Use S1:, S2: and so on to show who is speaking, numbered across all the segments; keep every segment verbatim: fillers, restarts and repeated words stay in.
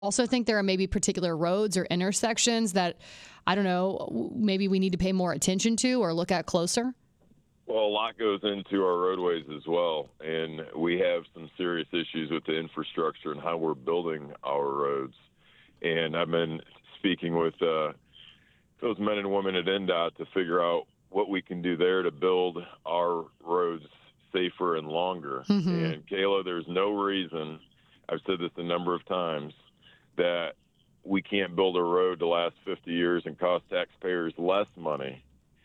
S1: also think there are maybe particular roads or intersections that, I don't know, maybe we need to pay more attention to or look at closer?
S2: Well, a lot goes into our roadways as well, and we have some serious issues with the infrastructure and how we're building our roads. And I've been speaking with uh, those men and women at N D O T to figure out what we can do there to build our roads safer and longer.
S1: Mm-hmm.
S2: And Kayla, there's no reason, I've said this a number of times, that we can't build a road to last fifty years and cost taxpayers less money.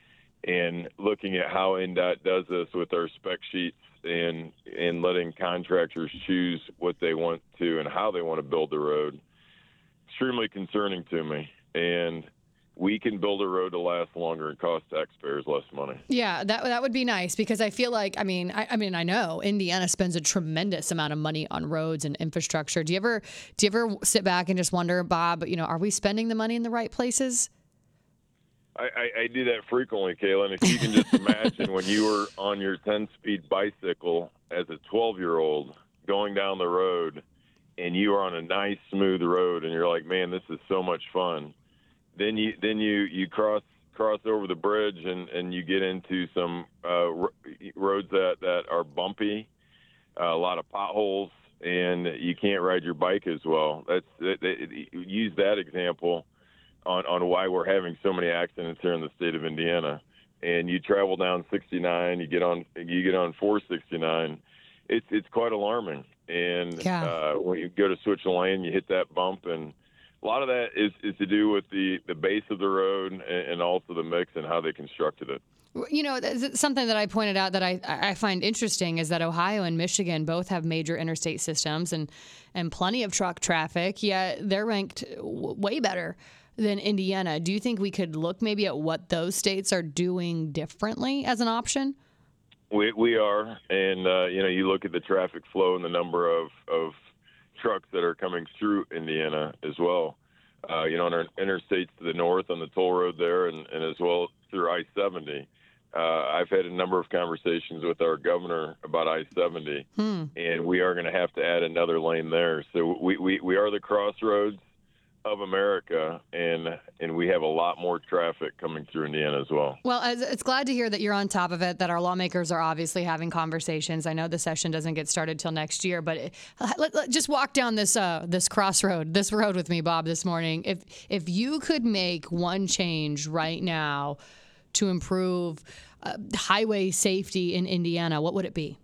S2: And looking at how N D O T does this with our spec sheets and and letting contractors choose what they want to and how they want to build the road, extremely concerning to me. And we can build a road to last longer and cost taxpayers less money.
S1: Yeah, that that would be nice because I feel like, I mean, I, I mean, I know Indiana spends a tremendous amount of money on roads and infrastructure. Do you ever do you ever sit back and just wonder, Bob, you know, are we spending the money in the right places?
S2: I, I, I do that frequently, Kayla, and if you can just imagine when you were on your ten-speed bicycle as a twelve-year-old going down the road and you are on a nice, smooth road and you're like, man, this is so much fun. Then you then you, you cross cross over the bridge and, and you get into some uh, r- roads that, that are bumpy, uh, a lot of potholes, and you can't ride your bike as well. That's that, that, use that example on, on why we're having so many accidents here in the state of Indiana. And you travel down sixty-nine, you get on you get on four sixty-nine. It's it's quite alarming. And
S1: Yeah.
S2: uh, when you go to switch a lane, you hit that bump, and a lot of that is, is to do with the, the base of the road and, and also the mix and how they constructed it.
S1: You know, something that I pointed out that I, I find interesting is that Ohio and Michigan both have major interstate systems and, and plenty of truck traffic, yet they're ranked w- way better than Indiana. Do you think we could look maybe at what those states are doing differently as an option?
S2: We we are, and uh, you know, you look at the traffic flow and the number of, of trucks that are coming through Indiana as well. Uh, you know, on our interstates to the north on the toll road there, and, and as well through I seventy. Uh, I've had a number of conversations with our governor about I seventy,
S1: Hmm.
S2: and we are going to have to add another lane there. So we, we, we are the crossroads of America, and and we have a lot more traffic coming through Indiana as well.
S1: Well, it's it's glad to hear that you're on top of it, that our lawmakers are obviously having conversations. I know the session doesn't get started till next year, but it, let, let, just walk down this uh, this crossroad, this road with me, Bob, this morning. If if you could make one change right now to improve uh, highway safety in Indiana, what would it be?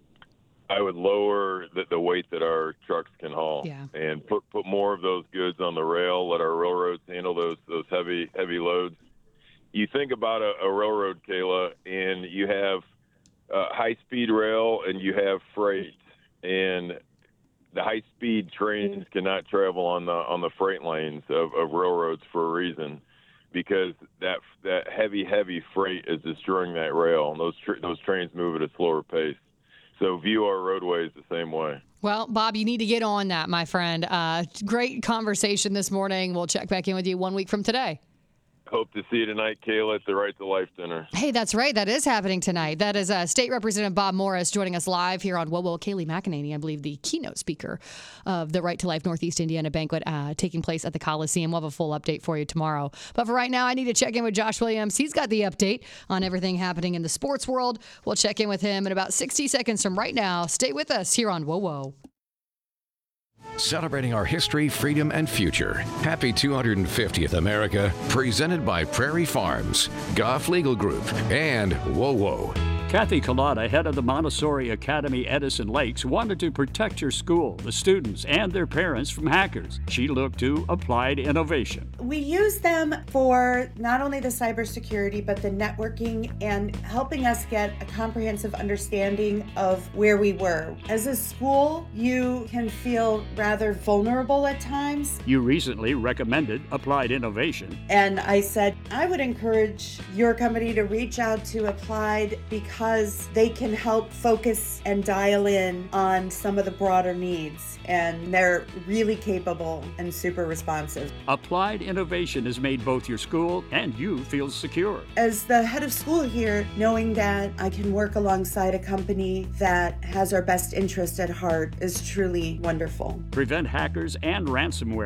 S2: I would lower the, the weight that our trucks can haul,
S1: Yeah.
S2: and put put more of those goods on the rail. Let our railroads handle those those heavy heavy loads. You think about a, a railroad, Kayla, and you have uh, high speed rail and you have freight, and the high speed trains cannot travel on the on the freight lanes of, of railroads for a reason, because that that heavy heavy freight is destroying that rail, and those tr- those trains move at a slower pace. So view our roadways the same way.
S1: Well, Bob, you need to get on that, my friend. Uh, great conversation this morning. We'll check back in with you one week from today.
S2: Hope to see you tonight, Kayla, at the Right to Life dinner.
S1: Hey, that's right. That is happening tonight. That is uh, State Representative Bob Morris joining us live here on Whoa Whoa. Kaylee McEnany, I believe, the keynote speaker of the Right to Life Northeast Indiana banquet uh, taking place at the Coliseum. We'll have a full update for you tomorrow. But for right now, I need to check in with Josh Williams. He's got the update on everything happening in the sports world. We'll check in with him in about sixty seconds from right now. Stay with us here on Whoa Whoa.
S3: Celebrating our history, freedom, and future. Happy two hundred fiftieth America, presented by Prairie Farms, Goff Legal Group, and Whoa Whoa.
S4: Kathy Collada, head of the Montessori Academy Edison Lakes, wanted to protect her school, the students, and their parents from hackers. She looked to Applied Innovation.
S5: We use them for not only the cybersecurity, but the networking and helping us get a comprehensive understanding of where we were. As a school, you can feel rather vulnerable at times.
S4: You recently recommended Applied Innovation.
S5: And I said, I would encourage your company to reach out to Applied because because they can help focus and dial in on some of the broader needs. And they're really capable and super responsive.
S4: Applied Innovation has made both your school and you feel secure.
S5: As the head of school here, knowing that I can work alongside a company that has our best interest at heart is truly wonderful.
S4: Prevent hackers and ransomware